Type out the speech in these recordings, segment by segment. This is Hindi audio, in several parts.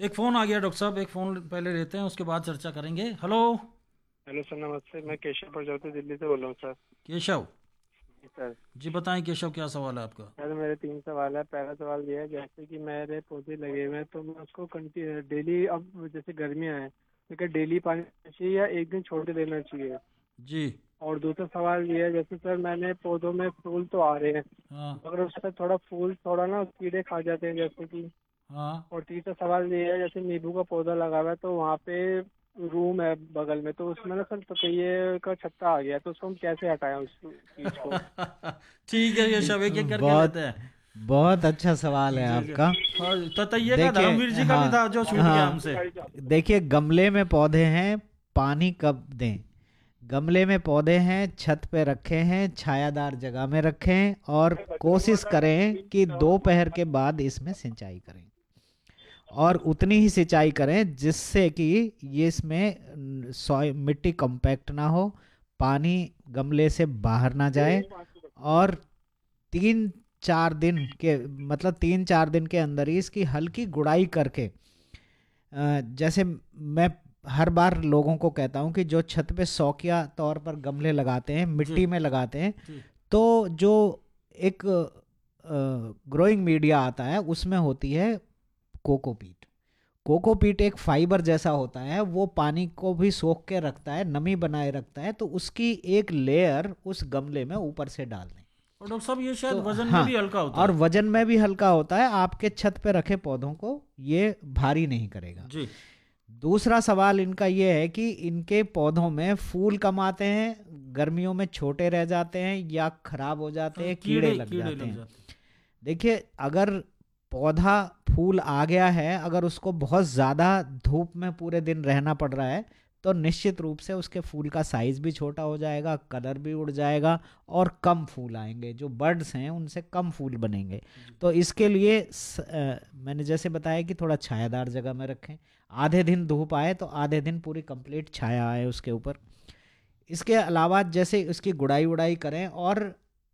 एक फ़ोन आ गया डॉक्टर साहब, एक फ़ोन पहले लेते हैं, उसके बाद चर्चा करेंगे। हेलो। हेलो सर, नमस्ते। मैं केशव प्रजापति दिल्ली से बोल रहा हूँ सर। केशव जी सर। जी, बताएं केशव, क्या सवाल है आपका? सर मेरे 3 सवाल है। पहला सवाल ये है, जैसे कि मेरे पौधे लगे हुए हैं तो मैं उसको डेली, अब जैसे गर्मियाँ हैं तो क्या डेली पानी देना चाहिए या एक दिन छोड़ के देना चाहिए? जी। और दूसरा सवाल ये है, जैसे सर मैंने पौधों में फूल तो आ रहे हैं हाँ मगर उसमें थोड़ा फूल थोड़ा ना कीड़े खा जाते हैं जैसे कि। हाँ। और तीसरा सवाल ये है, जैसे नींबू का पौधा लगा हुआ है तो वहाँ पे रूम है बगल में, तो उसमें ना सर पतइये का छत्ता आ गया, तो उसको हम कैसे हटाएं उस चीज को? ठीक है केशव, एक एक करके बहुत लेते हैं। बहुत अच्छा सवाल है जी जी। आपका। और ततैये का देखिए, धर्मवीर जी का भी हाँ था जो छूट गया हाँ, हमसे। देखिए गमले में पौधे हैं, पानी कब दें? गमले में पौधे हैं, छत पे रखे हैं, छायादार जगह में रखें और कोशिश करें कि दोपहर के बाद इसमें सिंचाई करें और उतनी ही सिंचाई करें जिससे कि ये इसमें सॉइल मिट्टी कम्पैक्ट ना हो, पानी गमले से बाहर ना जाए। और 3-4 दिन के, मतलब 3-4 दिन के अंदर ही इसकी हल्की गुड़ाई करके, जैसे मैं हर बार लोगों को कहता हूँ कि जो छत पे शौकिया तौर पर गमले लगाते हैं, जी मिट्टी में लगाते हैं, जी। तो जो एक ग्रोइंग मीडिया आता है उसमें होती है कोकोपीट। कोकोपीट एक फाइबर जैसा होता है, वो पानी को भी सोख के रखता है, नमी बनाए रखता है, तो उसकी एक लेयर उस गमले में ऊपर से डाल दें। और डॉक्टर साहब ये शायद तो वजन में हाँ, भी हल्का होता और है। वजन में भी हल्का होता है, आपके छत पे रखे पौधों को ये भारी नहीं करेगा। जी दूसरा सवाल इनका ये है कि इनके पौधों में फूल कम आते हैं, गर्मियों में छोटे रह जाते हैं या खराब हो जाते हैं, कीड़े कीड़े लग कीड़े जाते लग हैं। जाते देखिए, अगर पौधा फूल आ गया है, अगर उसको बहुत ज़्यादा धूप में पूरे दिन रहना पड़ रहा है, तो निश्चित रूप से उसके फूल का साइज भी छोटा हो जाएगा, कलर भी उड़ जाएगा और कम फूल आएंगे, जो बर्ड्स हैं उनसे कम फूल बनेंगे। हैं। तो इसके लिए मैंने जैसे बताया कि थोड़ा छायादार जगह में रखें, आधे दिन धूप आए तो आधे दिन पूरी कंप्लीट छाया आए उसके ऊपर। इसके अलावा जैसे उसकी गुड़ाई उड़ाई करें। और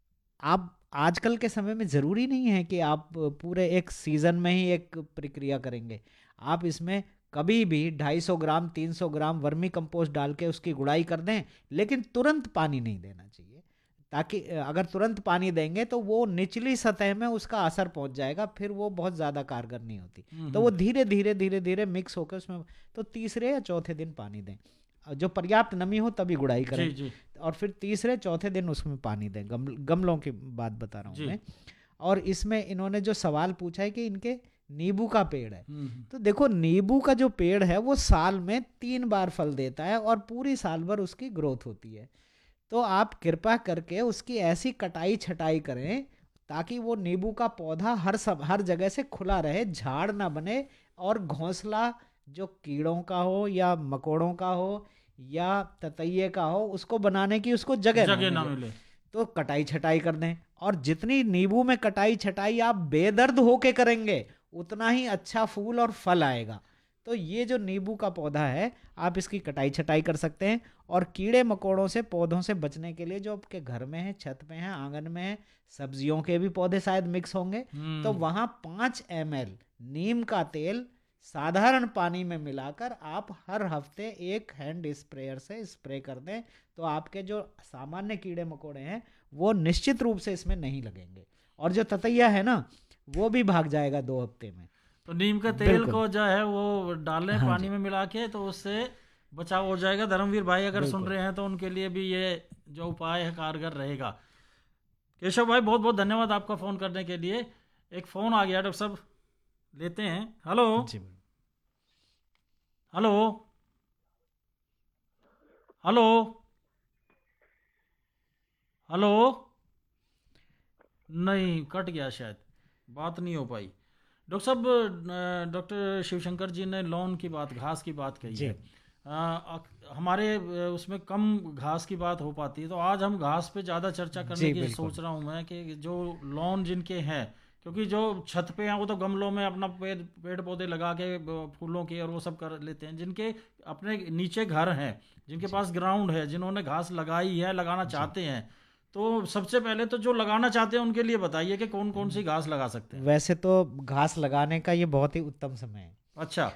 आप आजकल के समय में ज़रूरी नहीं है कि आप पूरे एक सीज़न में ही एक प्रक्रिया करेंगे। आप इसमें कभी भी 250 ग्राम 300 ग्राम वर्मी कंपोस्ट डाल के उसकी गुड़ाई कर दें, लेकिन तुरंत पानी नहीं देना चाहिए, ताकि अगर तुरंत पानी देंगे तो वो निचली सतह में उसका असर पहुंच जाएगा, फिर वो बहुत ज़्यादा कारगर नहीं होती। तो वो धीरे धीरे धीरे धीरे मिक्स होकर उसमें, तो तीसरे या चौथे दिन पानी दें, जो पर्याप्त नमी हो तभी गुड़ाई जी करें। जी और फिर तीसरे चौथे दिन उसमें पानी दें। गमलों की बात बता रहा हूँ जी। मैं। और इसमें इन्होंने जो सवाल पूछा है कि इनके नींबू का पेड़ है, हम्म। तो देखो नींबू का जो पेड़ है वो साल में 3 बार फल देता है और पूरी साल भर उसकी ग्रोथ होती है। तो आप कृपा करके उसकी ऐसी कटाई छटाई करें ताकि वो नींबू का पौधा हर जगह से खुला रहे, झाड़ ना बने, और घोंसला जो कीड़ों का हो या मकोड़ों का हो या ततैये का हो, उसको बनाने की उसको जगह ना जगह ना मिले। मिले। तो कटाई छटाई कर दें, और जितनी नींबू में कटाई छटाई आप बेदर्द होके करेंगे, उतना ही अच्छा फूल और फल आएगा। तो ये जो नींबू का पौधा है, आप इसकी कटाई छटाई कर सकते हैं। और कीड़े मकोड़ों से पौधों से बचने के लिए जो आपके घर में है, छत में है, आंगन में है, सब्जियों के भी पौधे शायद मिक्स होंगे, तो हम्म। वहाँ 5 ml नीम का तेल साधारण पानी में मिलाकर आप हर हफ्ते एक हैंड स्प्रेयर से स्प्रे कर दें, तो आपके जो सामान्य कीड़े मकोड़े हैं वो निश्चित रूप से इसमें नहीं लगेंगे, और जो ततैया है ना वो भी भाग जाएगा 2 हफ्ते में। तो नीम का तेल बिल्कुल। को जो है वो डालें हाँ पानी जी, में मिला के, तो उससे बचाव हो जाएगा। धर्मवीर भाई अगर सुन बिल्कुल। रहे हैं तो उनके लिए भी ये जो उपाय है कारगर रहेगा। केशव भाई बहुत बहुत धन्यवाद आपका फ़ोन करने के लिए। एक फ़ोन आ गया डॉक्टर साहब, लेते हैं। हेलो। जी। हेलो। हेलो। हेलो। नहीं, कट गया शायद, बात नहीं हो पाई। डॉक्टर साहब, डॉक्टर शिवशंकर जी ने लॉन की बात, घास की बात कही जी है। हमारे उसमें कम घास की बात हो पाती है, तो आज हम घास पे ज़्यादा चर्चा करने जी, की बिल्कुल। सोच रहा हूँ मैं कि जो लॉन जिनके हैं, क्योंकि जो छत पे हैं वो तो गमलों में अपना पेड़ पेड़ पौधे लगा के फूलों के और वो सब कर लेते हैं। जिनके अपने नीचे घर हैं, जिनके जी पास ग्राउंड है, जिन्होंने घास लगाई है, लगाना जी। चाहते हैं, तो सबसे पहले तो जो लगाना चाहते हैं उनके लिए बताइए कि कौन कौन सी घास लगा सकते हैं। वैसे तो घास लगाने का ये बहुत ही उत्तम समय है। अच्छा।